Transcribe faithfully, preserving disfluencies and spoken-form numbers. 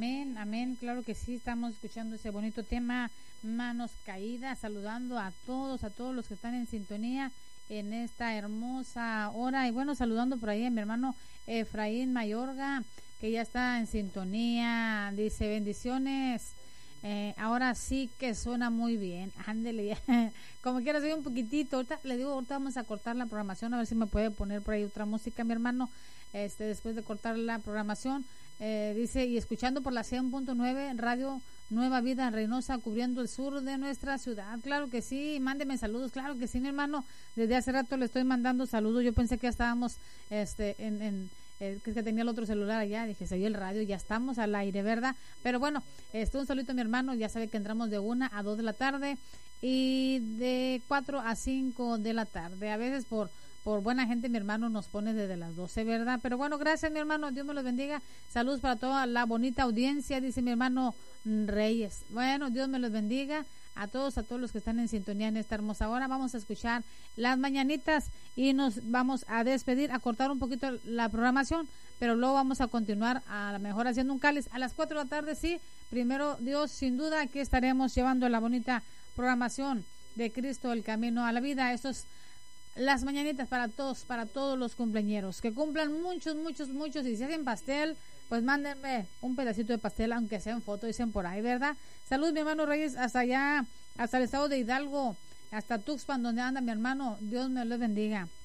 amén, amén, claro que sí, estamos escuchando ese bonito tema, Manos Caídas, saludando a todos, a todos los que están en sintonía en esta hermosa hora, y bueno, saludando por ahí a mi hermano Efraín Mayorga, que ya está en sintonía, dice bendiciones. Eh, ahora sí que suena muy bien, ándele ya, como quiera, soy un poquitito, ahorita le digo, ahorita vamos a cortar la programación, a ver si me puede poner por ahí otra música, mi hermano, este, después de cortar la programación, eh, dice, y escuchando por la cien punto nueve, Radio Nueva Vida en Reynosa, cubriendo el sur de nuestra ciudad, claro que sí, mándeme saludos, claro que sí, mi hermano, desde hace rato le estoy mandando saludos, yo pensé que ya estábamos, este, en, en Eh, que, que tenía el otro celular allá, dije, se oye el radio, ya estamos al aire, ¿verdad? Pero bueno, este, un saludito a mi hermano, ya sabe que entramos de una a dos de la tarde y de cuatro a cinco de la tarde, a veces por por buena gente mi hermano nos pone desde las doce, ¿verdad? Pero bueno, gracias mi hermano, Dios me los bendiga, saludos para toda la bonita audiencia, dice mi hermano Reyes. Bueno, Dios me los bendiga a todos, a todos los que están en sintonía en esta hermosa hora. Vamos a escuchar las mañanitas y nos vamos a despedir, a cortar un poquito la programación, pero luego vamos a continuar a lo mejor haciendo un cáliz a las cuatro de la tarde, sí, primero Dios, sin duda aquí estaremos llevando la bonita programación de Cristo, el camino a la vida. Estos las mañanitas para todos, para todos los cumpleañeros, que cumplan muchos, muchos, muchos, y si hacen pastel, pues mándenme un pedacito de pastel, aunque sea en foto, dicen por ahí, ¿verdad? Saludos mi hermano Reyes, hasta allá, hasta el estado de Hidalgo, hasta Tuxpan, donde anda mi hermano, Dios me los bendiga.